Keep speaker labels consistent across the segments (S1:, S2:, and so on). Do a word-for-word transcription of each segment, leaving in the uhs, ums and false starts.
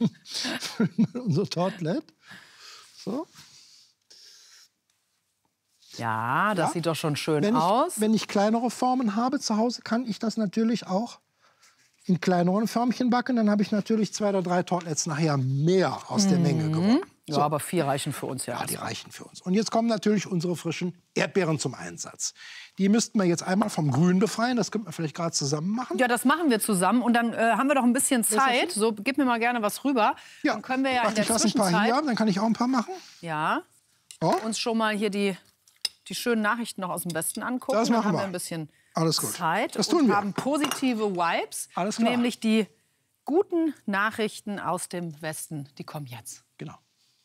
S1: Unser Tartlet. So.
S2: Ja, das ja. sieht doch schon schön
S1: wenn
S2: aus.
S1: Ich, wenn ich kleinere Formen habe zu Hause, kann ich das natürlich auch in kleineren Förmchen backen. Dann habe ich natürlich zwei oder drei Tartlets nachher mehr aus mhm. der Menge gewonnen.
S2: So. Ja, aber vier reichen für uns ja.
S1: Ja, die reichen für uns. Und jetzt kommen natürlich unsere frischen Erdbeeren zum Einsatz. Die müssten wir jetzt einmal vom Grün befreien. Das könnten wir vielleicht gerade zusammen machen.
S2: Ja, das machen wir zusammen. Und dann äh, haben wir doch ein bisschen Zeit. So, gib mir mal gerne was rüber. Ja. Dann können wir ja in der Zwischenzeit...
S1: ein paar hier, dann kann ich auch ein paar machen.
S2: Ja. Oh. Uns schon mal hier die, die schönen Nachrichten noch aus dem Westen angucken.
S1: Das machen
S2: dann haben
S1: wir.
S2: wir ein bisschen
S1: Alles gut.
S2: Zeit.
S1: Das tun
S2: und
S1: wir.
S2: haben positive Vibes.
S1: Alles klar.
S2: Nämlich die guten Nachrichten aus dem Westen. Die kommen jetzt.
S1: Genau.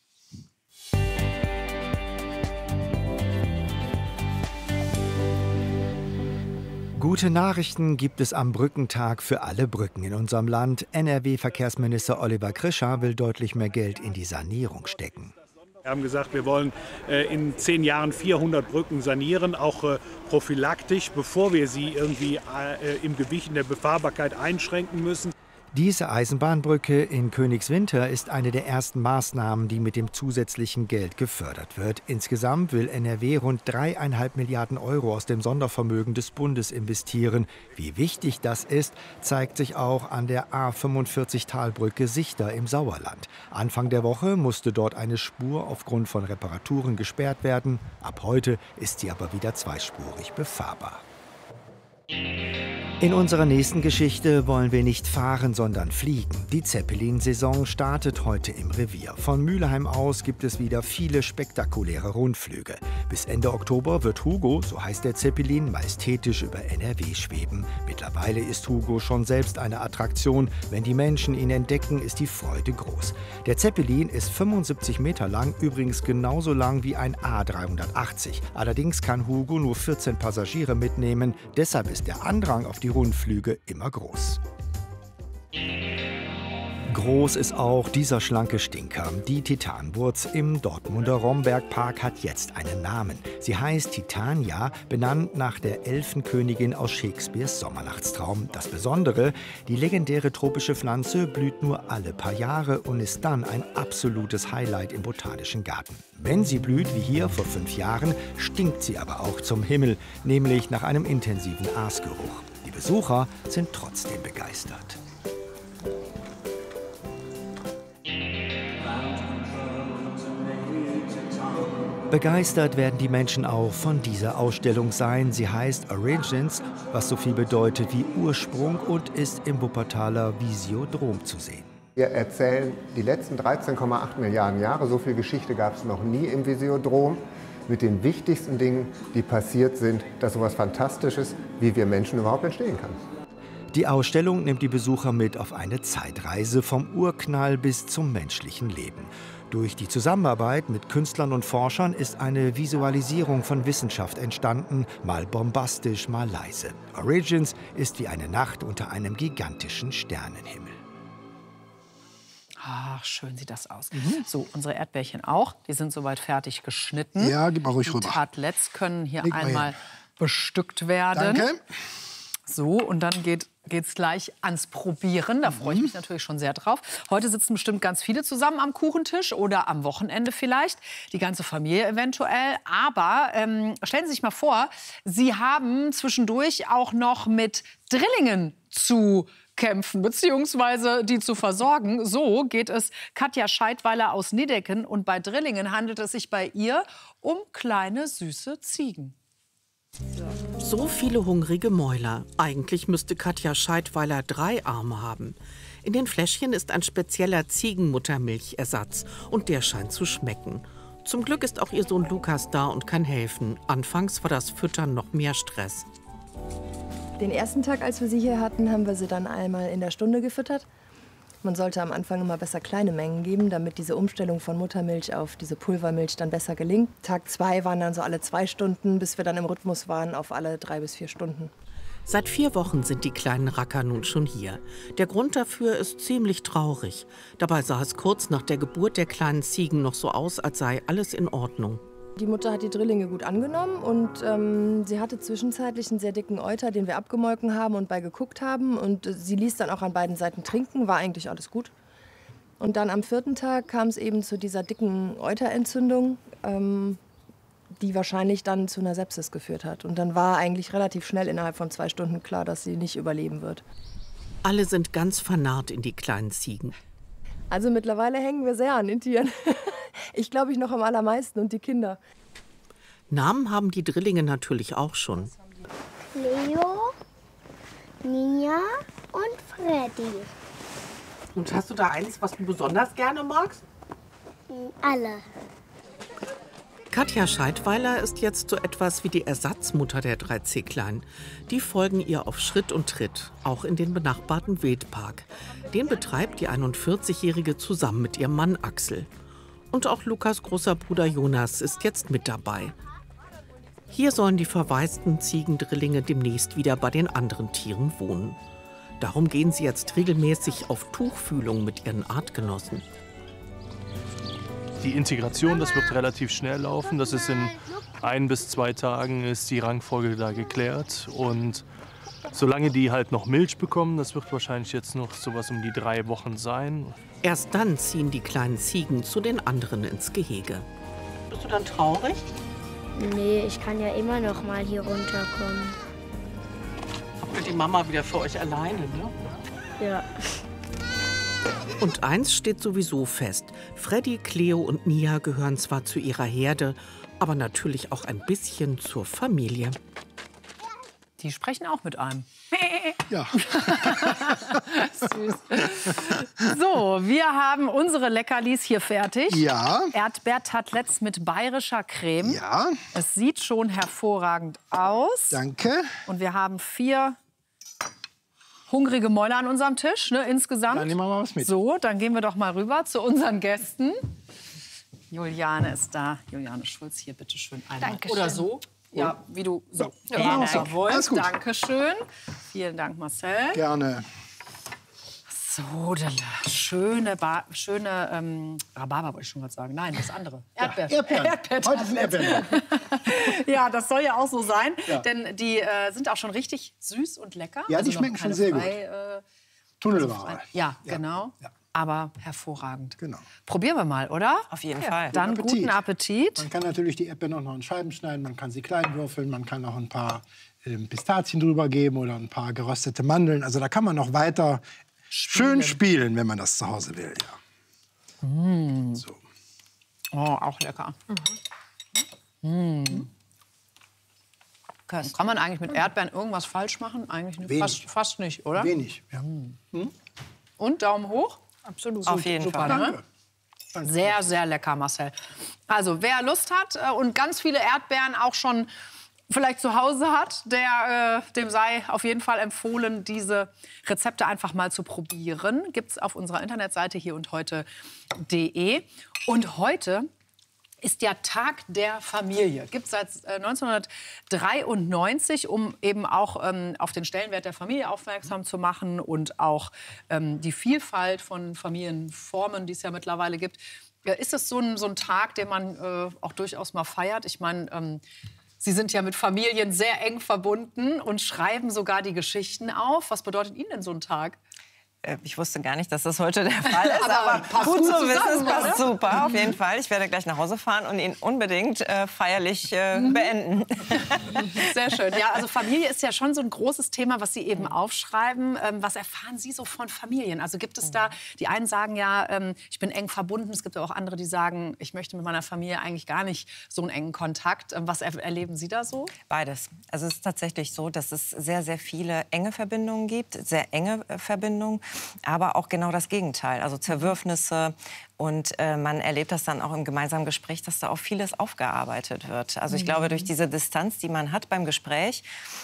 S3: Gute Nachrichten gibt es am Brückentag für alle Brücken in unserem Land. N R W-Verkehrsminister Oliver Krischer will deutlich mehr Geld in die Sanierung stecken.
S4: Wir haben gesagt, wir wollen äh, in zehn Jahren vierhundert Brücken sanieren, auch äh, prophylaktisch, bevor wir sie irgendwie äh, im Gewicht in der Befahrbarkeit einschränken müssen.
S3: Diese Eisenbahnbrücke in Königswinter ist eine der ersten Maßnahmen, die mit dem zusätzlichen Geld gefördert wird. Insgesamt will N R W rund dreieinhalb Milliarden Euro aus dem Sondervermögen des Bundes investieren. Wie wichtig das ist, zeigt sich auch an der A fünfundvierzig Talbrücke Sichter im Sauerland. Anfang der Woche musste dort eine Spur aufgrund von Reparaturen gesperrt werden. Ab heute ist sie aber wieder zweispurig befahrbar. In unserer nächsten Geschichte wollen wir nicht fahren, sondern fliegen. Die Zeppelin-Saison startet heute im Revier. Von Mülheim aus gibt es wieder viele spektakuläre Rundflüge. Bis Ende Oktober wird Hugo, so heißt der Zeppelin, majestätisch über N R W schweben. Mittlerweile ist Hugo schon selbst eine Attraktion. Wenn die Menschen ihn entdecken, ist die Freude groß. Der Zeppelin ist fünfundsiebzig Meter lang, übrigens genauso lang wie ein A dreihundertachtzig. Allerdings kann Hugo nur vierzehn Passagiere mitnehmen. Deshalb ist der Andrang auf die Rundflüge immer groß. Groß ist auch dieser schlanke Stinker. Die Titanwurz im Dortmunder Rombergpark hat jetzt einen Namen. Sie heißt Titania, benannt nach der Elfenkönigin aus Shakespeares Sommernachtstraum. Das Besondere, die legendäre tropische Pflanze blüht nur alle paar Jahre und ist dann ein absolutes Highlight im Botanischen Garten. Wenn sie blüht, wie hier vor fünf Jahren, stinkt sie aber auch zum Himmel, nämlich nach einem intensiven Aasgeruch. Die Besucher sind trotzdem begeistert. Begeistert werden die Menschen auch von dieser Ausstellung sein. Sie heißt Origins, was so viel bedeutet wie Ursprung und ist im Wuppertaler Visiodrom zu sehen.
S5: Wir erzählen die letzten dreizehn Komma acht Milliarden Jahre. So viel Geschichte gab es noch nie im Visiodrom. Mit den wichtigsten Dingen, die passiert sind, dass so etwas Fantastisches, wie wir Menschen überhaupt entstehen kann.
S3: Die Ausstellung nimmt die Besucher mit auf eine Zeitreise vom Urknall bis zum menschlichen Leben. Durch die Zusammenarbeit mit Künstlern und Forschern ist eine Visualisierung von Wissenschaft entstanden, mal bombastisch, mal leise. Origins ist wie eine Nacht unter einem gigantischen Sternenhimmel.
S2: Ach, schön sieht das aus. Mhm. So, unsere Erdbeerchen auch. Die sind soweit fertig geschnitten.
S1: Ja, gib mal ruhig rüber.
S2: Die Tartlets können hier
S1: Leg
S2: einmal bestückt werden.
S1: Danke.
S2: So, und dann geht es gleich ans Probieren. Da freue ich mich natürlich schon sehr drauf. Heute sitzen bestimmt ganz viele zusammen am Kuchentisch oder am Wochenende vielleicht. Die ganze Familie eventuell. Aber ähm, stellen Sie sich mal vor, Sie haben zwischendurch auch noch mit Drillingen zu kämpfen bzw. die zu versorgen. So geht es Katja Scheidweiler aus Niedecken. Und bei Drillingen handelt es sich bei ihr um kleine, süße Ziegen.
S6: So viele hungrige Mäuler. Eigentlich müsste Katja Scheidweiler drei Arme haben. In den Fläschchen ist ein spezieller Ziegenmuttermilchersatz und der scheint zu schmecken. Zum Glück ist auch ihr Sohn Lukas da und kann helfen. Anfangs war das Füttern noch mehr Stress.
S7: Den ersten Tag, als wir sie hier hatten, haben wir sie dann einmal in der Stunde gefüttert. Man sollte am Anfang immer besser kleine Mengen geben, damit diese Umstellung von Muttermilch auf diese Pulvermilch dann besser gelingt. Tag zwei waren dann so alle zwei Stunden, bis wir dann im Rhythmus waren auf alle drei bis vier Stunden.
S6: Seit vier Wochen sind die kleinen Racker nun schon hier. Der Grund dafür ist ziemlich traurig. Dabei sah es kurz nach der Geburt der kleinen Ziegen noch so aus, als sei alles in Ordnung.
S7: Die Mutter hat die Drillinge gut angenommen und ähm, sie hatte zwischenzeitlich einen sehr dicken Euter, den wir abgemolken haben und bei geguckt haben. Und äh, sie ließ dann auch an beiden Seiten trinken, war eigentlich alles gut. Und dann am vierten Tag kam es eben zu dieser dicken Euterentzündung, ähm, die wahrscheinlich dann zu einer Sepsis geführt hat. Und dann war eigentlich relativ schnell innerhalb von zwei Stunden klar, dass sie nicht überleben wird.
S6: Alle sind ganz vernarrt in die kleinen Ziegen.
S7: Also mittlerweile hängen wir sehr an den Tieren. Ich glaube, ich noch am allermeisten und die Kinder.
S6: Namen haben die Drillinge natürlich auch schon.
S8: Leo, Nia und Freddy.
S6: Und hast du da eins, was du besonders gerne magst?
S8: Alle.
S6: Katja Scheidweiler ist jetzt so etwas wie die Ersatzmutter der drei Zicklein. Die folgen ihr auf Schritt und Tritt, auch in den benachbarten Wildpark. Den betreibt die einundvierzigjährige zusammen mit ihrem Mann Axel. Und auch Lukas großer Bruder Jonas ist jetzt mit dabei. Hier sollen die verwaisten Ziegendrillinge demnächst wieder bei den anderen Tieren wohnen. Darum gehen sie jetzt regelmäßig auf Tuchfühlung mit ihren Artgenossen.
S9: Die Integration, das wird relativ schnell laufen. Das ist in ein bis zwei Tagen ist die Rangfolge da geklärt. Und solange die halt noch Milch bekommen, das wird wahrscheinlich jetzt noch sowas um die drei Wochen sein.
S6: Erst dann ziehen die kleinen Ziegen zu den anderen ins Gehege. Bist du dann traurig?
S8: Nee, ich kann ja immer noch mal hier runterkommen.
S6: Habt ihr die Mama wieder für euch alleine, ne?
S8: Ja.
S6: Und eins steht sowieso fest. Freddy, Cleo und Nia gehören zwar zu ihrer Herde, aber natürlich auch ein bisschen zur Familie.
S2: Die sprechen auch mit einem.
S1: Ja.
S2: Süß. So, wir haben unsere Leckerlis hier fertig.
S1: Ja.
S2: Erdbeertartelettes mit bayerischer Creme.
S1: Ja.
S2: Es sieht schon hervorragend aus.
S1: Danke.
S2: Und wir haben vier hungrige Mäuler an unserem Tisch, ne, insgesamt.
S1: Dann nehmen wir mal was mit.
S2: So, dann gehen wir doch mal rüber zu unseren Gästen. Juliane ist da. Juliane Schulz, hier bitte schön einmal.
S7: Dankeschön.
S2: Oder so. Ja, wie du so
S1: Ja,
S2: gerne
S1: so.
S2: wolltest.
S1: Alles gut.
S2: Dankeschön. Vielen Dank, Marcel.
S1: Gerne.
S2: So, schöne, ba schöne ähm, Rhabarber wollte ich schon mal sagen. Nein, das andere. Erdbeer.
S1: Erdbeeren.
S2: Erdbeer
S1: Heute sind Erdbeeren.
S2: Ja, das soll ja auch so sein.
S1: Ja.
S2: Denn die äh, sind auch schon richtig süß und lecker.
S1: Ja, die
S2: noch
S1: schmecken schon
S2: keine
S1: sehr
S2: frei, Äh,
S1: Tunnelware.
S2: ja,
S1: Ja.
S2: genau.
S1: Ja.
S2: Aber hervorragend.
S1: Genau.
S2: Probieren wir mal, oder?
S10: Auf jeden Fall.
S2: Dann
S1: Guten Appetit.
S2: guten Appetit.
S1: Man kann natürlich die Erdbeeren auch noch in Scheiben schneiden, man kann sie klein würfeln, man kann auch ein paar ähm, Pistazien drüber geben oder ein paar geröstete Mandeln. Also da kann man noch weiter schön spielen, wenn man das zu Hause will. Ja.
S2: Mm.
S1: So.
S2: Oh, auch lecker. Mhm. Mm. Kann man eigentlich mit Erdbeeren irgendwas falsch machen? Eigentlich
S1: Wenig.
S2: fast, fast nicht, oder?
S1: Wenig. Ja. Hm?
S2: Und Daumen hoch?
S7: Absolut.
S10: Auf jeden
S2: Super,
S10: Fall.
S2: ne? Sehr, sehr lecker, Marcel. Also, wer Lust hat äh, und ganz viele Erdbeeren auch schon vielleicht zu Hause hat, der, äh, dem sei auf jeden Fall empfohlen, diese Rezepte einfach mal zu probieren. Gibt es auf unserer Internetseite hier und heute punkt de. Und heute ist ja Tag der Familie. Gibt es seit äh, neunzehnhundertdreiundneunzig, um eben auch ähm, auf den Stellenwert der Familie aufmerksam zu machen und auch ähm, die Vielfalt von Familienformen, die es ja mittlerweile gibt. Ja, ist es so ein, so ein Tag, den man äh, auch durchaus mal feiert? Ich meine, ähm, Sie sind ja mit Familien sehr eng verbunden und schreiben sogar die Geschichten auf. Was bedeutet Ihnen denn so ein Tag?
S10: Ich wusste gar nicht, dass das heute der Fall ist, aber,
S2: aber passt
S10: gut
S2: gut
S10: zu
S2: zusammen,
S10: wissen, es passt
S2: oder?
S10: super, auf jeden Fall. Ich werde gleich nach Hause fahren und ihn unbedingt äh, feierlich äh, beenden.
S2: Sehr schön. Ja, also Familie ist ja schon so ein großes Thema, was Sie eben aufschreiben. Ähm, was erfahren Sie so von Familien? Also gibt es da, die einen sagen ja, ähm, ich bin eng verbunden. Es gibt aber auch andere, die sagen, ich möchte mit meiner Familie eigentlich gar nicht so einen engen Kontakt. Ähm, was er erleben Sie da so?
S10: Beides. Also es ist tatsächlich so, dass es sehr, sehr viele enge Verbindungen gibt, sehr enge äh, Verbindungen, aber auch genau das Gegenteil, also Zerwürfnisse. Und äh, man erlebt das dann auch im gemeinsamen Gespräch, dass da auch vieles aufgearbeitet wird. Also ich glaube, durch diese Distanz, die man hat beim Gespräch,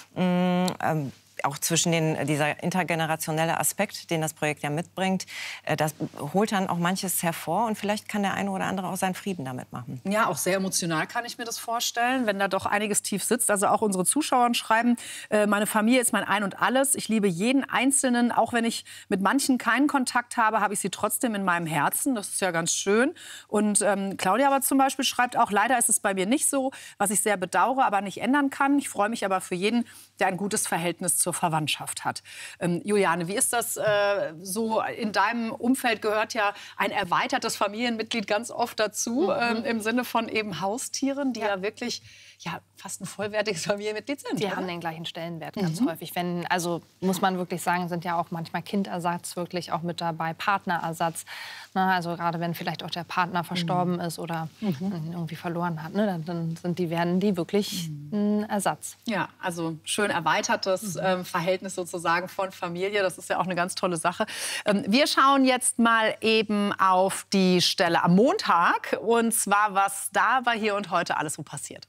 S10: mh, ähm, auch zwischen den, dieser intergenerationelle Aspekt, den das Projekt ja mitbringt, äh, das holt dann auch manches hervor. Und vielleicht kann der eine oder andere auch seinen Frieden damit machen.
S2: Ja, auch sehr emotional kann ich mir das vorstellen, wenn da doch einiges tief sitzt. Also auch unsere Zuschauer schreiben, äh, meine Familie ist mein Ein und Alles. Ich liebe jeden Einzelnen. Auch wenn ich mit manchen keinen Kontakt habe, habe ich sie trotzdem in meinem Herzen. Das ist ja ganz schön. Und ähm, Claudia aber zum Beispiel schreibt auch, leider ist es bei mir nicht so, was ich sehr bedauere, aber nicht ändern kann. Ich freue mich aber für jeden, der ein gutes Verhältnis zur Verwandtschaft hat. Ähm, Juliane, wie ist das äh, so? In deinem Umfeld gehört ja ein erweitertes Familienmitglied ganz oft dazu, mhm. ähm, im Sinne von eben Haustieren, die ja, ja wirklich ja, fast ein vollwertiges Familienmitglied sind.
S11: Die
S2: oder?
S11: haben den gleichen Stellenwert ganz
S2: Mhm.
S11: häufig. Wenn, also muss man wirklich sagen, sind ja auch manchmal Kinderersatz wirklich auch mit dabei, Partnerersatz. Na, also gerade wenn vielleicht auch der Partner verstorben mhm. ist oder mhm. ihn irgendwie verloren hat, ne, dann sind die, werden die wirklich mhm. ein Ersatz.
S2: Ja, also schön erweitertes mhm. ähm, Verhältnis sozusagen von Familie. Das ist ja auch eine ganz tolle Sache. Ähm, wir schauen jetzt mal eben auf die Stelle am Montag. Und zwar, was da bei Hier und Heute alles so passiert.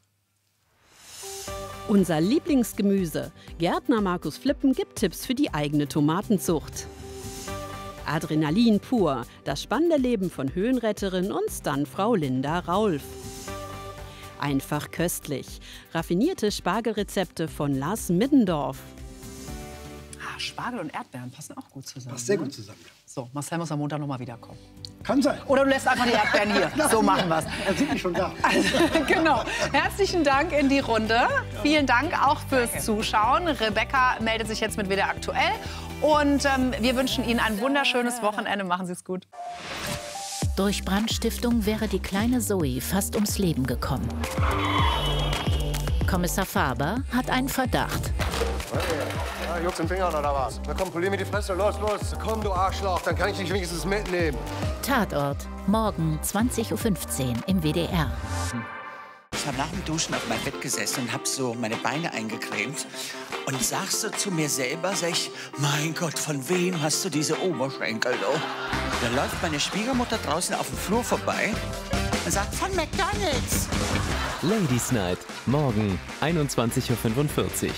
S12: Unser Lieblingsgemüse. Gärtner Markus Flippen gibt Tipps für die eigene Tomatenzucht. Adrenalin pur. Das spannende Leben von Höhenretterin und Stuntfrau Linda Raulf. Einfach köstlich. Raffinierte Spargelrezepte von Lars Middendorf.
S2: Ah, Spargel und Erdbeeren passen auch gut zusammen.
S1: Passt sehr
S2: ne?
S1: gut zusammen.
S2: So, Marcel muss am Montag noch mal wiederkommen.
S1: Kann sein.
S2: Oder du lässt einfach die Erdbeeren hier. So machen wir es.
S1: Er sieht mich schon da.
S2: Also, genau. Herzlichen Dank in die Runde. Vielen Dank auch fürs Zuschauen. Rebecca meldet sich jetzt mit W D R aktuell. Und ähm, wir wünschen Ihnen ein wunderschönes Wochenende. Machen Sie es gut.
S13: Durch Brandstiftung wäre die kleine Zoe fast ums Leben gekommen. Kommissar Faber hat einen Verdacht.
S14: Ja, juckt's im Finger oder was? Na komm, polier mir die Fresse. Los, los. Komm, du Arschloch. Dann kann ich dich wenigstens mitnehmen.
S13: Tatort. Morgen zwanzig Uhr fünfzehn im W D R.
S15: Ich habe nach dem Duschen auf meinem Bett gesessen und habe so meine Beine eingecremt. Und sag so zu mir selber, sag ich, mein Gott, von wem hast du diese Oberschenkel, du? Da läuft meine Schwiegermutter draußen auf dem Flur vorbei und sagt, von McDonald's.
S16: Ladies Night. Morgen einundzwanzig Uhr fünfundvierzig.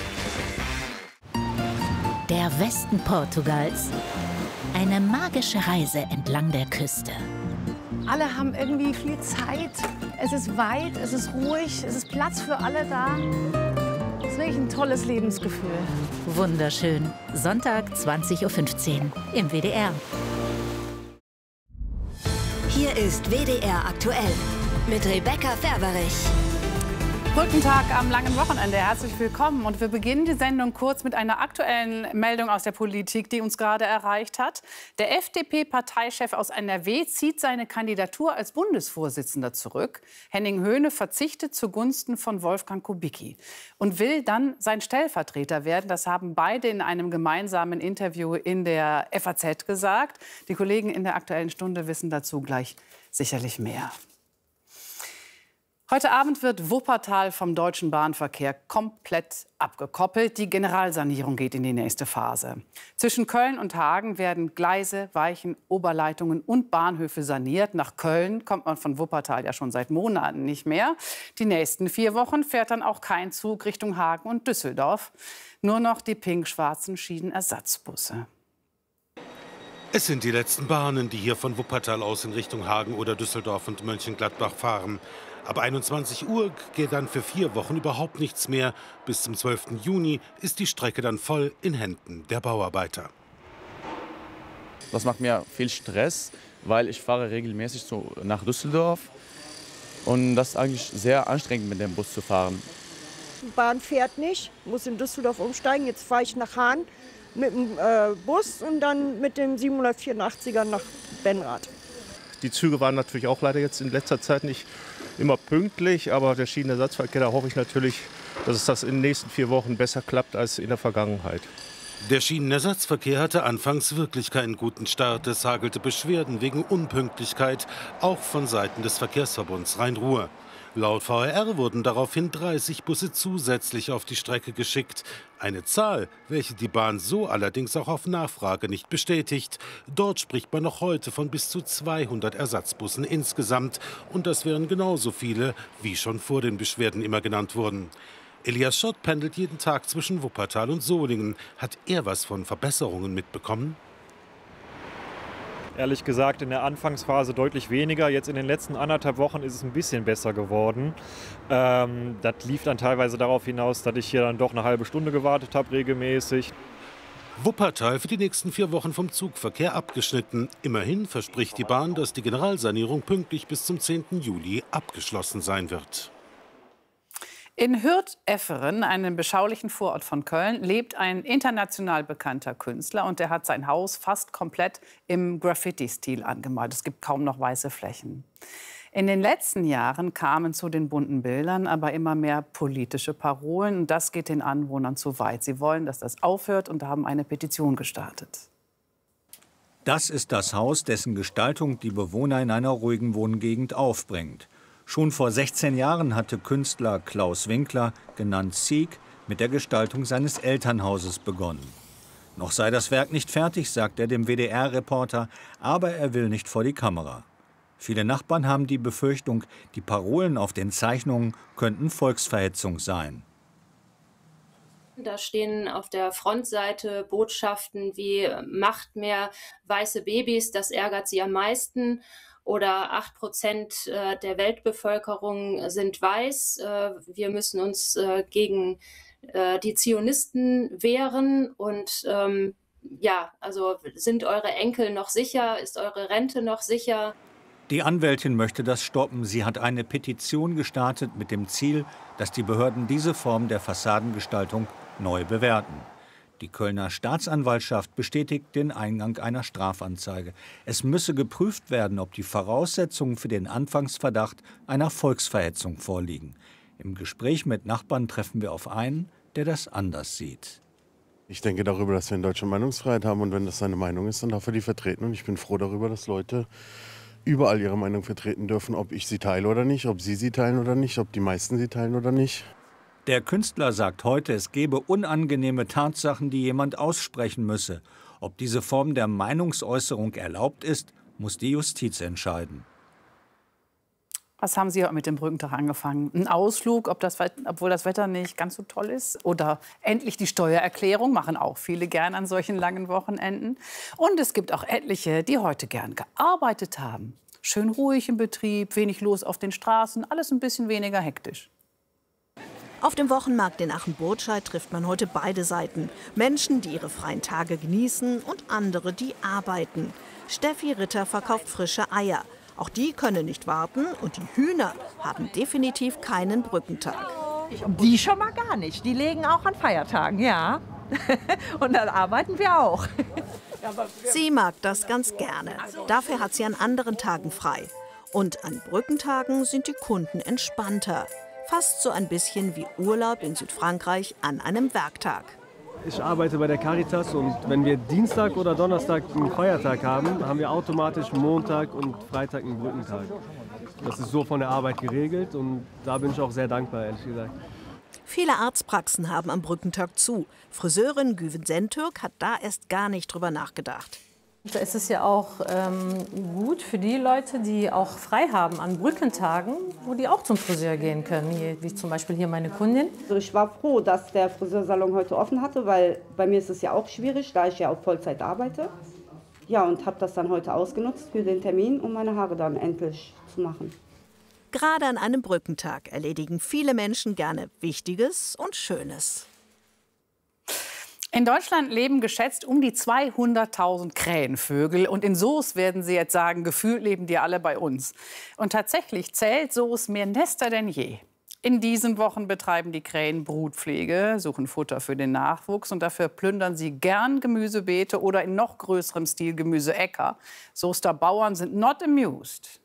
S13: Der Westen Portugals. Eine magische Reise entlang der Küste.
S17: Alle haben irgendwie viel Zeit. Es ist weit, es ist ruhig, es ist Platz für alle da. Es ist wirklich ein tolles Lebensgefühl.
S13: Wunderschön. Sonntag zwanzig Uhr fünfzehn im W D R.
S18: Hier ist W D R aktuell mit Rebecca Ferberich.
S19: Guten Tag am langen Wochenende. Herzlich willkommen. Und wir beginnen die Sendung kurz mit einer aktuellen Meldung aus der Politik, die uns gerade erreicht hat. Der F D P-Parteichef aus N R W zieht seine Kandidatur als Bundesvorsitzender zurück. Henning Höhne verzichtet zugunsten von Wolfgang Kubicki und will dann sein Stellvertreter werden. Das haben beide in einem gemeinsamen Interview in der F A Z gesagt. Die Kollegen in der Aktuellen Stunde wissen dazu gleich sicherlich mehr. Heute Abend wird Wuppertal vom deutschen Bahnverkehr komplett abgekoppelt. Die Generalsanierung geht in die nächste Phase. Zwischen Köln und Hagen werden Gleise, Weichen, Oberleitungen und Bahnhöfe saniert. Nach Köln kommt man von Wuppertal ja schon seit Monaten nicht mehr. Die nächsten vier Wochen fährt dann auch kein Zug Richtung Hagen und Düsseldorf. Nur noch die pink-schwarzen Schienenersatzbusse.
S20: Es sind die letzten Bahnen, die hier von Wuppertal aus in Richtung Hagen oder Düsseldorf und Mönchengladbach fahren. Ab einundzwanzig Uhr geht dann für vier Wochen überhaupt nichts mehr. Bis zum zwölften Juni ist die Strecke dann voll in Händen der Bauarbeiter.
S21: Das macht mir viel Stress, weil ich fahre regelmäßig so nach Düsseldorf. Und das ist eigentlich sehr anstrengend, mit dem Bus zu fahren.
S22: Die Bahn fährt nicht, muss in Düsseldorf umsteigen. Jetzt fahre ich nach Hahn mit dem äh, Bus und dann mit dem siebenhundertvierundachtziger nach Benrath.
S23: Die Züge waren natürlich auch leider jetzt in letzter Zeit nicht immer pünktlich, aber der Schienenersatzverkehr, da hoffe ich natürlich, dass es das in den nächsten vier Wochen besser klappt als in der Vergangenheit.
S20: Der Schienenersatzverkehr hatte anfangs wirklich keinen guten Start. Es hagelte Beschwerden wegen Unpünktlichkeit, auch von Seiten des Verkehrsverbunds Rhein-Ruhr. Laut V R R wurden daraufhin dreißig Busse zusätzlich auf die Strecke geschickt. Eine Zahl, welche die Bahn so allerdings auch auf Nachfrage nicht bestätigt. Dort spricht man noch heute von bis zu zweihundert Ersatzbussen insgesamt. Und das wären genauso viele, wie schon vor den Beschwerden immer genannt wurden. Elias Schott pendelt jeden Tag zwischen Wuppertal und Solingen. Hat er was von Verbesserungen mitbekommen?
S24: Ehrlich gesagt in der Anfangsphase deutlich weniger. Jetzt in den letzten anderthalb Wochen ist es ein bisschen besser geworden. Ähm, das lief dann teilweise darauf hinaus, dass ich hier dann doch eine halbe Stunde gewartet habe regelmäßig.
S20: Wuppertal für die nächsten vier Wochen vom Zugverkehr abgeschnitten. Immerhin verspricht die Bahn, dass die Generalsanierung pünktlich bis zum zehnten Juli abgeschlossen sein wird.
S19: In Hürth-Efferen, einem beschaulichen Vorort von Köln, lebt ein international bekannter Künstler. Und der hat sein Haus fast komplett im Graffiti-Stil angemalt. Es gibt kaum noch weiße Flächen. In den letzten Jahren kamen zu den bunten Bildern aber immer mehr politische Parolen. Und das geht den Anwohnern zu weit. Sie wollen, dass das aufhört, und haben eine Petition gestartet.
S3: Das ist das Haus, dessen Gestaltung die Bewohner in einer ruhigen Wohngegend aufbringt. Schon vor sechzehn Jahren hatte Künstler Klaus Winkler, genannt Sieg, mit der Gestaltung seines Elternhauses begonnen. Noch sei das Werk nicht fertig, sagt er dem W D R-Reporter, aber er will nicht vor die Kamera. Viele Nachbarn haben die Befürchtung, die Parolen auf den Zeichnungen könnten Volksverhetzung sein.
S4: Da stehen auf der Frontseite Botschaften wie „Macht mehr weiße Babys, das ärgert sie am meisten“. Oder acht Prozent der Weltbevölkerung sind weiß. Wir müssen uns gegen die Zionisten wehren. Und ähm, ja, also sind eure Enkel noch sicher? Ist eure Rente noch sicher?
S3: Die Anwältin möchte das stoppen. Sie hat eine Petition gestartet mit dem Ziel, dass die Behörden diese Form der Fassadengestaltung neu bewerten. Die Kölner Staatsanwaltschaft bestätigt den Eingang einer Strafanzeige. Es müsse geprüft werden, ob die Voraussetzungen für den Anfangsverdacht einer Volksverhetzung vorliegen. Im Gespräch mit Nachbarn treffen wir auf einen, der das anders sieht.
S5: Ich denke darüber, dass wir in Deutschland Meinungsfreiheit haben, und wenn das seine Meinung ist, dann darf er die vertreten. Und ich bin froh darüber, dass Leute überall ihre Meinung vertreten dürfen, ob ich sie teile oder nicht, ob sie sie teilen oder nicht, ob die meisten sie teilen oder nicht.
S3: Der Künstler sagt heute, es gebe unangenehme Tatsachen, die jemand aussprechen müsse. Ob diese Form der Meinungsäußerung erlaubt ist, muss die Justiz entscheiden.
S19: Was haben Sie heute mit dem Brückentag angefangen? Ein Ausflug, ob das, obwohl das Wetter nicht ganz so toll ist? Oder endlich die Steuererklärung, machen auch viele gern an solchen langen Wochenenden. Und es gibt auch etliche, die heute gern gearbeitet haben. Schön ruhig im Betrieb, wenig los auf den Straßen, alles ein bisschen weniger hektisch.
S9: Auf dem Wochenmarkt in Aachen-Burtscheid trifft man heute beide Seiten. Menschen, die ihre freien Tage genießen, und andere, die arbeiten. Steffi Ritter verkauft frische Eier. Auch die können nicht warten, und die Hühner haben definitiv keinen Brückentag.
S25: Die schon mal gar nicht. Die legen auch an Feiertagen, ja. Und dann arbeiten wir auch.
S9: Sie mag das ganz gerne. Dafür hat sie an anderen Tagen frei. Und an Brückentagen sind die Kunden entspannter. Fast so ein bisschen wie Urlaub in Südfrankreich an einem Werktag.
S26: Ich arbeite bei der Caritas, und wenn wir Dienstag oder Donnerstag einen Feiertag haben, haben wir automatisch Montag und Freitag einen Brückentag. Das ist so von der Arbeit geregelt, und da bin ich auch sehr dankbar, ehrlich gesagt.
S9: Viele Arztpraxen haben am Brückentag zu. Friseurin Güven Sentürk hat da erst gar nicht drüber nachgedacht.
S27: Es ist ja auch ähm, gut für die Leute, die auch frei haben an Brückentagen, wo die auch zum Friseur gehen können, hier, wie zum Beispiel hier meine Kundin.
S28: Also ich war froh, dass der Friseursalon heute offen hatte, weil bei mir ist es ja auch schwierig, da ich ja auf Vollzeit arbeite. Ja, und habe das dann heute ausgenutzt für den Termin, um meine Haare dann endlich zu machen.
S9: Gerade an einem Brückentag erledigen viele Menschen gerne Wichtiges und Schönes.
S19: In Deutschland leben geschätzt um die zweihunderttausend Krähenvögel. Und in Soest werden Sie jetzt sagen, gefühlt leben die alle bei uns. Und tatsächlich zählt Soest mehr Nester denn je. In diesen Wochen betreiben die Krähen Brutpflege, suchen Futter für den Nachwuchs. Und dafür plündern sie gern Gemüsebeete oder in noch größerem Stil Gemüseäcker. Soester Bauern sind not amused.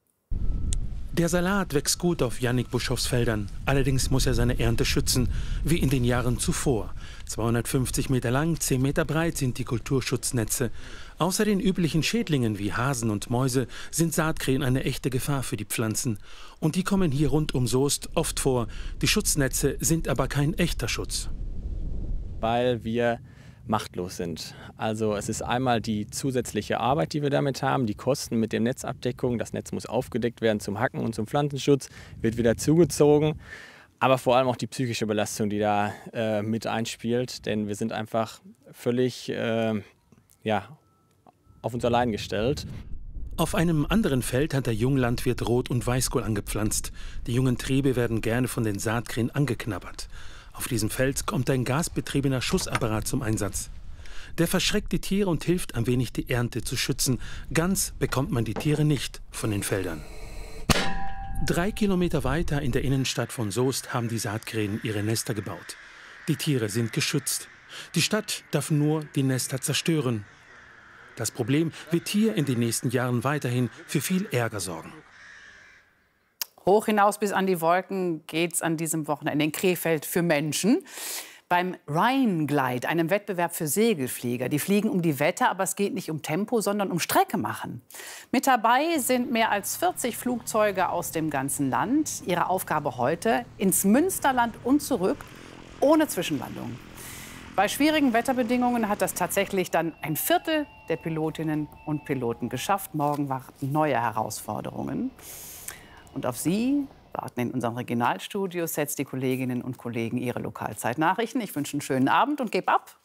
S29: Der Salat wächst gut auf Jannik Buschows Feldern. Allerdings muss er seine Ernte schützen, wie in den Jahren zuvor. zweihundertfünfzig Meter lang, zehn Meter breit sind die Kulturschutznetze. Außer den üblichen Schädlingen wie Hasen und Mäuse sind Saatkrähen eine echte Gefahr für die Pflanzen. Und die kommen hier rund um Soest oft vor. Die Schutznetze sind aber kein echter Schutz.
S21: Weil wir machtlos sind. Also es ist einmal die zusätzliche Arbeit, die wir damit haben, die Kosten mit der Netzabdeckung. Das Netz muss aufgedeckt werden zum Hacken und zum Pflanzenschutz, wird wieder zugezogen. Aber vor allem auch die psychische Belastung, die da äh, mit einspielt. Denn wir sind einfach völlig äh, ja, auf uns allein gestellt.
S29: Auf einem anderen Feld hat der Junglandwirt Rot- und Weißkohl angepflanzt. Die jungen Triebe werden gerne von den Saatkrähen angeknabbert. Auf diesem Feld kommt ein gasbetriebener Schussapparat zum Einsatz. Der verschreckt die Tiere und hilft ein wenig, die Ernte zu schützen. Ganz bekommt man die Tiere nicht von den Feldern. Drei Kilometer weiter in der Innenstadt von Soest haben die Saatkrähen ihre Nester gebaut. Die Tiere sind geschützt. Die Stadt darf nur die Nester zerstören. Das Problem wird hier in den nächsten Jahren weiterhin für viel Ärger sorgen.
S19: Hoch hinaus bis an die Wolken geht's an diesem Wochenende in Krefeld für Menschen. Beim Rhine Glide, einem Wettbewerb für Segelflieger. Die fliegen um die Wette, aber es geht nicht um Tempo, sondern um Strecke machen. Mit dabei sind mehr als vierzig Flugzeuge aus dem ganzen Land. Ihre Aufgabe heute: ins Münsterland und zurück, ohne Zwischenlandung. Bei schwierigen Wetterbedingungen hat das tatsächlich dann ein Viertel der Pilotinnen und Piloten geschafft. Morgen warten neue Herausforderungen. Und auf Sie warten in unseren Regionalstudios jetzt die Kolleginnen und Kollegen ihre Lokalzeitnachrichten. Ich wünsche einen schönen Abend und gebe ab.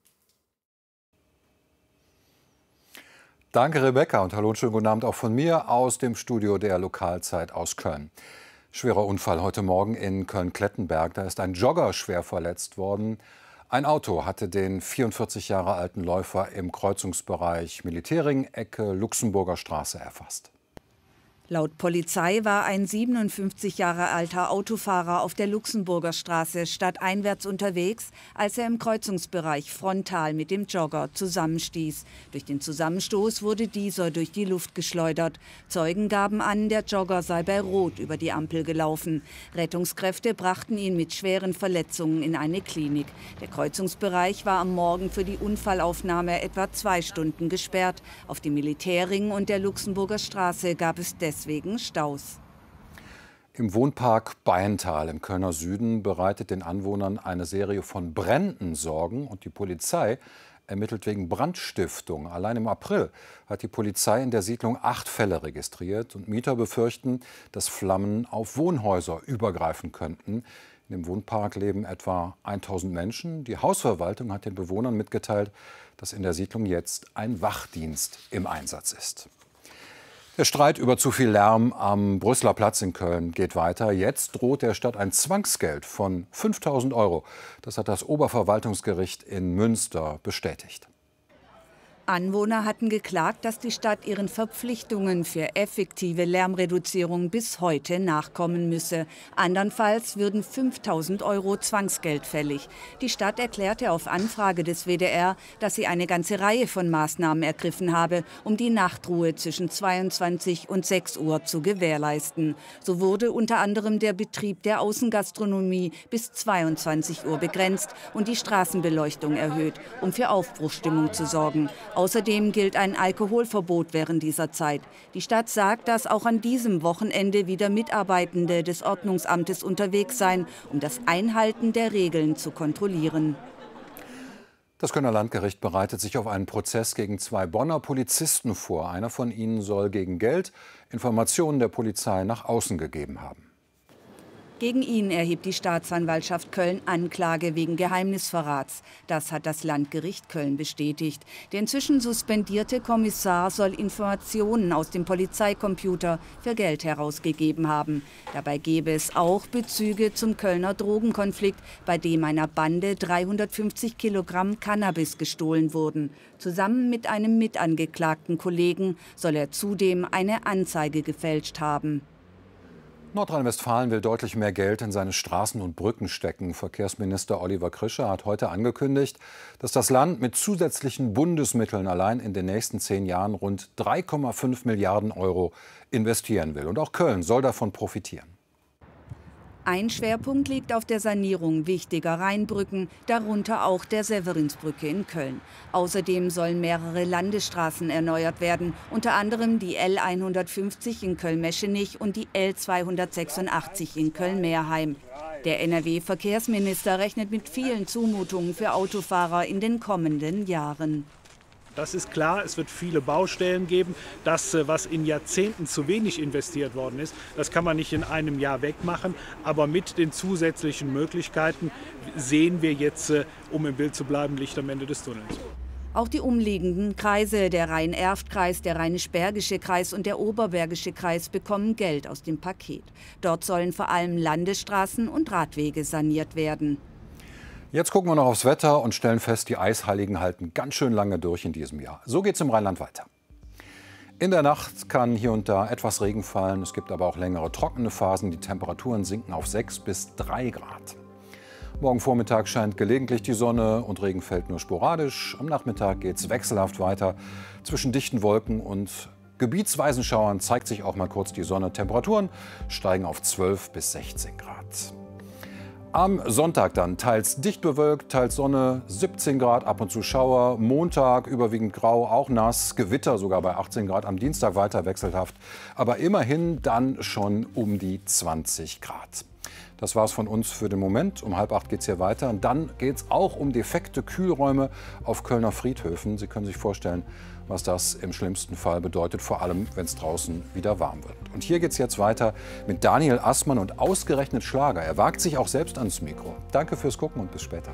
S1: Danke, Rebecca, und hallo und schönen guten Abend auch von mir aus dem Studio der Lokalzeit aus Köln. Schwerer Unfall heute Morgen in Köln-Klettenberg. Da ist ein Jogger schwer verletzt worden. Ein Auto hatte den vierundvierzig Jahre alten Läufer im Kreuzungsbereich Militärring, Ecke Luxemburger Straße erfasst.
S2: Laut Polizei war ein siebenundfünfzig Jahre alter Autofahrer auf der Luxemburger Straße stadteinwärts unterwegs, als er im Kreuzungsbereich frontal mit dem Jogger zusammenstieß. Durch den Zusammenstoß wurde dieser durch die Luft geschleudert. Zeugen gaben an, der Jogger sei bei Rot über die Ampel gelaufen. Rettungskräfte brachten ihn mit schweren Verletzungen in eine Klinik. Der Kreuzungsbereich war am Morgen für die Unfallaufnahme etwa zwei Stunden gesperrt. Auf dem Militärring und der Luxemburger Straße gab es deswegen Deswegen Staus.
S1: Im Wohnpark Beintal im Kölner Süden bereitet den Anwohnern eine Serie von Bränden Sorgen und die Polizei ermittelt wegen Brandstiftung. Allein im April hat die Polizei in der Siedlung acht Fälle registriert und Mieter befürchten, dass Flammen auf Wohnhäuser übergreifen könnten. In dem Wohnpark leben etwa tausend Menschen. Die Hausverwaltung hat den Bewohnern mitgeteilt, dass in der Siedlung jetzt ein Wachdienst im Einsatz ist. Der Streit über zu viel Lärm am Brüsseler Platz in Köln geht weiter. Jetzt droht der Stadt ein Zwangsgeld von fünftausend Euro. Das hat das Oberverwaltungsgericht in Münster bestätigt.
S2: Anwohner hatten geklagt, dass die Stadt ihren Verpflichtungen für effektive Lärmreduzierung bis heute nachkommen müsse. Andernfalls würden fünftausend Euro Zwangsgeld fällig. Die Stadt erklärte auf Anfrage des W D R, dass sie eine ganze Reihe von Maßnahmen ergriffen habe, um die Nachtruhe zwischen zweiundzwanzig und sechs Uhr zu gewährleisten. So wurde unter anderem der Betrieb der Außengastronomie bis zweiundzwanzig Uhr begrenzt und die Straßenbeleuchtung erhöht, um für Aufbruchsstimmung zu sorgen. Außerdem gilt ein Alkoholverbot während dieser Zeit. Die Stadt sagt, dass auch an diesem Wochenende wieder Mitarbeitende des Ordnungsamtes unterwegs seien, um das Einhalten der Regeln zu kontrollieren.
S1: Das Kölner Landgericht bereitet sich auf einen Prozess gegen zwei Bonner Polizisten vor. Einer von ihnen soll gegen Geld Informationen der Polizei nach außen gegeben haben.
S2: Gegen ihn erhebt die Staatsanwaltschaft Köln Anklage wegen Geheimnisverrats. Das hat das Landgericht Köln bestätigt. Der inzwischen suspendierte Kommissar soll Informationen aus dem Polizeicomputer für Geld herausgegeben haben. Dabei gebe es auch Bezüge zum Kölner Drogenkonflikt, bei dem einer Bande dreihundertfünfzig Kilogramm Cannabis gestohlen wurden. Zusammen mit einem mitangeklagten Kollegen soll er zudem eine Anzeige gefälscht haben.
S1: Nordrhein-Westfalen will deutlich mehr Geld in seine Straßen und Brücken stecken. Verkehrsminister Oliver Krischer hat heute angekündigt, dass das Land mit zusätzlichen Bundesmitteln allein in den nächsten zehn Jahren rund drei Komma fünf Milliarden Euro investieren will. Und auch Köln soll davon profitieren.
S2: Ein Schwerpunkt liegt auf der Sanierung wichtiger Rheinbrücken, darunter auch der Severinsbrücke in Köln. Außerdem sollen mehrere Landesstraßen erneuert werden, unter anderem die L hundertfünfzig in Köln-Meschenich und die L zweihundertsechsundachtzig in Köln-Meerheim. Der N R W-Verkehrsminister rechnet mit vielen Zumutungen für Autofahrer in den kommenden Jahren.
S6: Das ist klar, es wird viele Baustellen geben. Das, was in Jahrzehnten zu wenig investiert worden ist, das kann man nicht in einem Jahr wegmachen. Aber mit den zusätzlichen Möglichkeiten sehen wir jetzt, um im Bild zu bleiben, Licht am Ende des Tunnels.
S2: Auch die umliegenden Kreise, der Rhein-Erft-Kreis, der Rheinisch-Bergische Kreis und der Oberbergische Kreis, bekommen Geld aus dem Paket. Dort sollen vor allem Landesstraßen und Radwege saniert werden.
S1: Jetzt gucken wir noch aufs Wetter und stellen fest, die Eisheiligen halten ganz schön lange durch in diesem Jahr. So geht es im Rheinland weiter. In der Nacht kann hier und da etwas Regen fallen. Es gibt aber auch längere trockene Phasen. Die Temperaturen sinken auf sechs bis drei Grad. Morgen Vormittag scheint gelegentlich die Sonne und Regen fällt nur sporadisch. Am Nachmittag geht es wechselhaft weiter. Zwischen dichten Wolken und gebietsweisen Schauern zeigt sich auch mal kurz die Sonne. Temperaturen steigen auf zwölf bis sechzehn Grad. Am Sonntag dann teils dicht bewölkt, teils Sonne, siebzehn Grad, ab und zu Schauer. Montag überwiegend grau, auch nass, Gewitter sogar bei achtzehn Grad. Am Dienstag weiter wechselhaft, aber immerhin dann schon um die zwanzig Grad. Das war's von uns für den Moment. Um halb acht geht's hier weiter. Und dann geht's auch um defekte Kühlräume auf Kölner Friedhöfen. Sie können sich vorstellen, was das im schlimmsten Fall bedeutet, vor allem wenn es draußen wieder warm wird. Und hier geht's jetzt weiter mit Daniel Assmann und ausgerechnet Schlager. Er wagt sich auch selbst ans Mikro. Danke fürs Gucken und bis später.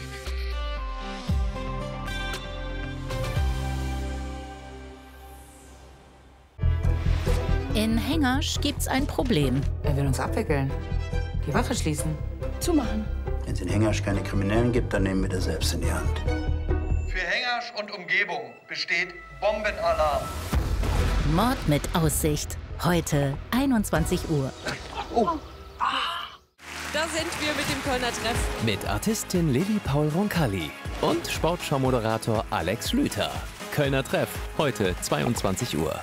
S13: In Hengersch gibt's ein Problem.
S7: Er will uns abwickeln. Die Wache schließen.
S8: Zumachen.
S10: Wenn es in Hengersch keine Kriminellen gibt, dann nehmen wir das selbst in die Hand.
S11: Für Hengersch und Umgebung besteht Bombenalarm.
S13: Mord mit Aussicht. Heute einundzwanzig Uhr.
S8: Oh. Da sind wir mit dem Kölner Treff.
S12: Mit Artistin Lilly Paul Roncalli und Sportschau-Moderator Alex Schlüter. Kölner Treff. Heute zweiundzwanzig Uhr.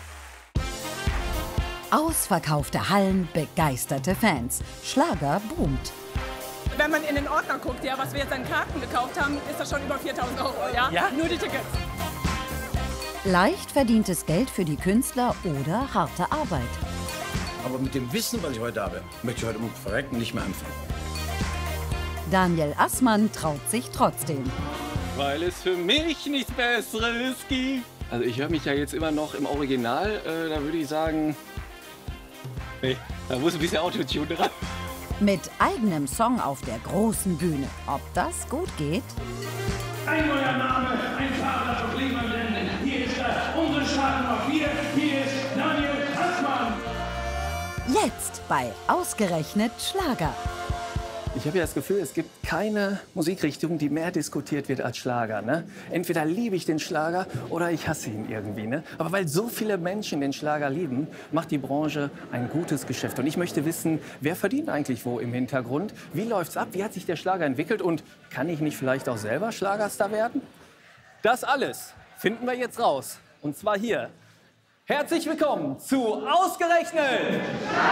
S2: Ausverkaufte Hallen, begeisterte Fans. Schlager boomt.
S14: Wenn man in den Ordner guckt, ja, was wir jetzt an Karten gekauft haben, ist das schon über viertausend Euro, ja? Ja? Nur die Tickets.
S2: Leicht verdientes Geld für die Künstler oder harte Arbeit.
S15: Aber mit dem Wissen, was ich heute habe, möchte ich heute um Verrecken nicht mehr anfangen.
S2: Daniel Assmann traut sich trotzdem.
S16: Weil es für mich nichts Besseres gibt. Also ich höre mich ja jetzt immer noch im Original, äh, da würde ich sagen... Nee, da muss ein bisschen Autotune dran.
S2: Mit eigenem Song auf der großen Bühne. Ob das gut geht?
S17: Ein neuer Name, ein Vater von Klimaländern. Hier ist er, unsere Startnummer vier. Hier ist Daniel Assmann.
S2: Jetzt bei Ausgerechnet Schlager.
S16: Ich habe ja das Gefühl, es gibt keine Musikrichtung, die mehr diskutiert wird als Schlager. Ne? Entweder liebe ich den Schlager oder ich hasse ihn irgendwie. Ne? Aber weil so viele Menschen den Schlager lieben, macht die Branche ein gutes Geschäft. Und ich möchte wissen, wer verdient eigentlich wo im Hintergrund? Wie läuft's ab? Wie hat sich der Schlager entwickelt? Und kann ich nicht vielleicht auch selber Schlagerstar werden? Das alles finden wir jetzt raus. Und zwar hier. Herzlich willkommen zu Ausgerechnet!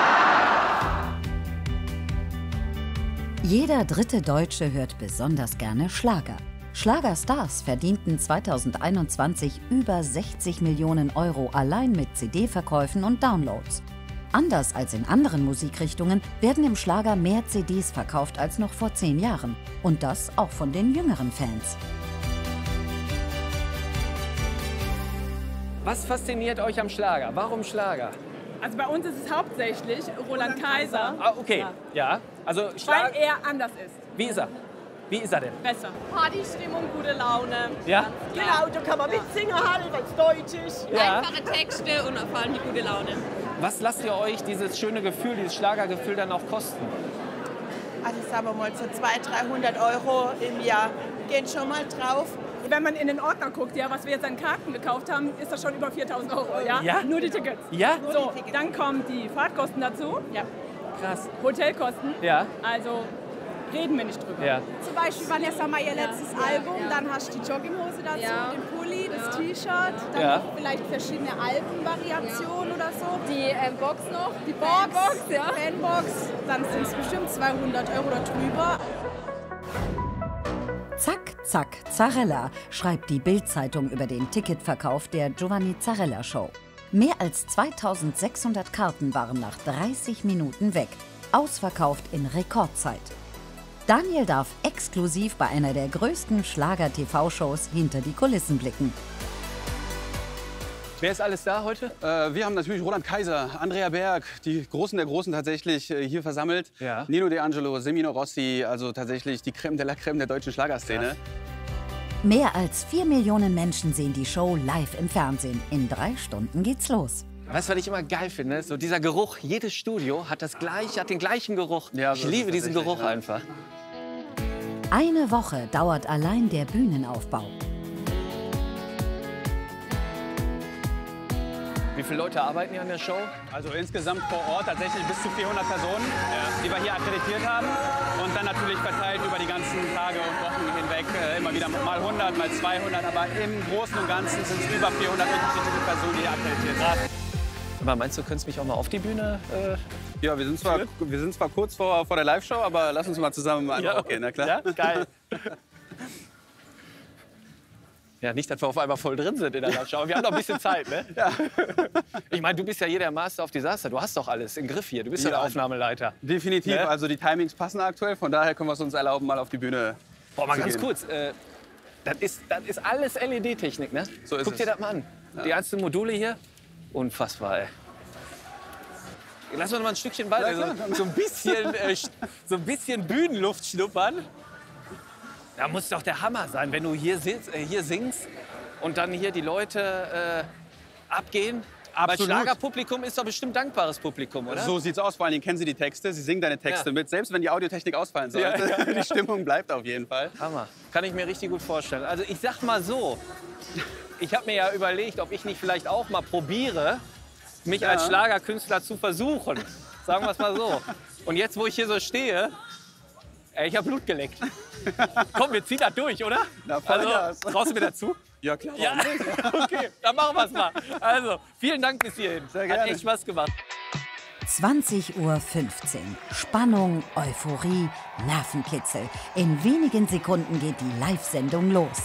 S2: Jeder dritte Deutsche hört besonders gerne Schlager. Schlagerstars verdienten zweitausendeinundzwanzig über sechzig Millionen Euro allein mit C D-Verkäufen und Downloads. Anders als in anderen Musikrichtungen werden im Schlager mehr C Ds verkauft als noch vor zehn Jahren. Und das auch von den jüngeren Fans.
S16: Was fasziniert euch am Schlager? Warum Schlager?
S14: Also bei uns ist es hauptsächlich Roland Kaiser.
S16: Ah, okay, ja. ja. Also Schlag
S14: Weil er anders ist.
S16: Wie ist er? Wie ist er denn?
S14: Besser. Partystimmung, gute Laune.
S16: Ja?
S14: Genau, da kann man mitsingen halt, weil es deutsch ist.
S16: Ja.
S14: Einfache Texte und vor allem die gute Laune.
S16: Was lasst ihr euch dieses schöne Gefühl, dieses Schlagergefühl dann auch kosten?
S14: Also sagen wir mal so zweihundert, dreihundert Euro im Jahr gehen schon mal drauf. Wenn man in den Ordner guckt, ja, was wir jetzt an Karten gekauft haben, ist das schon über viertausend Euro, ja?
S16: Ja?
S14: Nur die Tickets.
S16: Ja?
S14: So, dann kommen die Fahrtkosten dazu. Ja.
S16: Krass.
S14: Hotelkosten.
S16: Ja.
S14: Also reden wir nicht drüber.
S16: Ja.
S14: Zum Beispiel Vanessa mal ihr letztes ja. Album, ja. dann hast du die Jogginghose dazu, ja. den Pulli, das ja. T-Shirt, dann
S16: ja.
S14: noch vielleicht verschiedene Albenvariationen ja. oder so.
S8: Die ähm, Box noch,
S14: die Box, Fanbox, ja. Fanbox, dann sind es bestimmt zweihundert Euro oder drüber.
S2: Zack, zack, Zarella, schreibt die Bild-Zeitung über den Ticketverkauf der Giovanni Zarella Show. Mehr als zweitausendsechshundert Karten waren nach dreißig Minuten weg. Ausverkauft in Rekordzeit. Daniel darf exklusiv bei einer der größten Schlager-T V-Shows hinter die Kulissen blicken.
S16: Wer ist alles da heute?
S30: Äh, wir haben natürlich Roland Kaiser, Andrea Berg, die Großen der Großen tatsächlich äh, hier versammelt.
S16: Ja.
S30: Nino De Angelo, Semino Rossi, also tatsächlich die Creme de la Creme der deutschen Schlagerszene.
S16: Ja.
S2: Mehr als vier Millionen Menschen sehen die Show live im Fernsehen. In drei Stunden geht's los.
S16: Weißt du, was ich immer geil finde? So dieser Geruch, jedes Studio hat, das gleich, hat den gleichen Geruch. Ja, so ich liebe diesen Geruch ja. einfach.
S2: Eine Woche dauert allein der Bühnenaufbau.
S16: Wie viele Leute arbeiten hier an der Show?
S30: Also insgesamt vor Ort tatsächlich bis zu vierhundert Personen, ja. die wir hier akkreditiert haben. Und dann natürlich verteilt über die ganzen Tage und Wochen hinweg äh, immer wieder mal hundert, mal zweihundert. Aber im Großen und Ganzen sind es über vierhundert unterschiedliche Personen, die hier akkreditiert sind.
S16: Aber meinst du, du könntest mich auch mal auf die Bühne äh,
S30: Ja, wir sind zwar, wir sind zwar kurz vor, vor der Live-Show, aber lass uns mal zusammen mal
S16: ja,
S30: okay, na klar.
S16: Ja, geil. Ja, nicht, dass wir auf einmal voll drin sind in der Live-Show, aber wir haben noch ein bisschen Zeit, ne? Ja. Ich meine, du bist ja hier der Master of Disaster, du hast doch alles im Griff hier, du bist ja, ja der Aufnahmeleiter.
S30: Definitiv, ne? Also die Timings passen aktuell, von daher können wir es uns erlauben, mal auf die Bühne
S16: Boah, mal
S30: zu
S16: ganz
S30: gehen.
S16: kurz, äh, das, ist, das ist alles L E D-Technik, ne?
S30: So ist
S16: Guck
S30: es.
S16: dir das mal an, ja. Die einzelnen Module hier, unfassbar, ey. Lass uns noch mal ein Stückchen weiter,
S30: Ja,
S16: so, so, ein bisschen, äh, so ein bisschen Bühnenluft schnuppern. Da muss doch der Hammer sein, wenn du hier, sitzt, äh, hier singst und dann hier die Leute äh, abgehen. Absolut. Weil Schlagerpublikum ist doch bestimmt dankbares Publikum, oder?
S30: So sieht's aus, vor allen Dingen kennen sie die Texte, sie singen deine Texte
S16: Ja.
S30: mit, selbst wenn die Audiotechnik ausfallen sollte.
S16: Ja, ja.
S30: Die Stimmung bleibt auf jeden Fall.
S16: Hammer, kann ich mir richtig gut vorstellen. Also ich sag mal so, ich habe mir ja überlegt, ob ich nicht vielleicht auch mal probiere, mich
S30: Ja.
S16: als Schlagerkünstler zu versuchen. Sagen wir es mal so. Und jetzt, wo ich hier so stehe, ey, ich habe Blut geleckt. Komm, wir ziehen das durch, oder?
S30: Na, voll
S16: also,
S30: Gas.
S16: traust du mir dazu?
S30: Ja, klar.
S16: Ja, okay, dann machen wir es mal. Also, vielen Dank bis hierhin.
S30: Sehr
S16: Hat
S30: gerne.
S16: echt Spaß gemacht.
S13: zwanzig Uhr fünfzehn. Spannung, Euphorie, Nervenkitzel. In wenigen Sekunden geht die Live-Sendung los.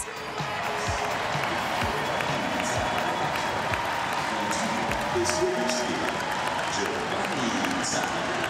S17: Giovanni Zarella.